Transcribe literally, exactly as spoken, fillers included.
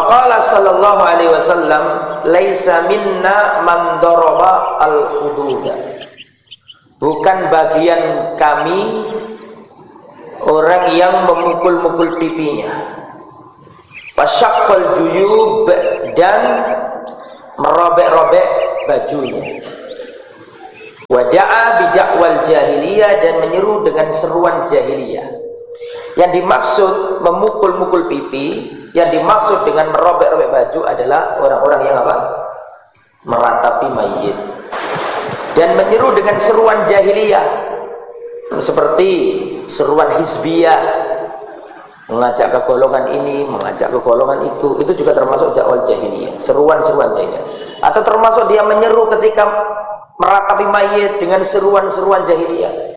qala sallallahu alaihi wasallam laisa minna man daraba al-hududa. Bukan bagian kami orang yang memukul-mukul pipinya, wasyaqqal juyub, dan merobek-robek bajunya, wada'a bidakwal jahiliyah, dan menyeru dengan seruan jahiliyah. Yang dimaksud memukul-mukul pipi, yang dimaksud dengan merobek-robek baju adalah orang-orang yang apa? Meratapi mayit, dan menyeru dengan seruan jahiliyah seperti seruan hizbiyah, mengajak ke golongan ini, mengajak ke golongan itu. Itu juga termasuk dakwah jahiliyah, seruan-seruan jahiliyah. Atau termasuk dia menyeru ketika meratapi mayit dengan seruan-seruan jahiliyah.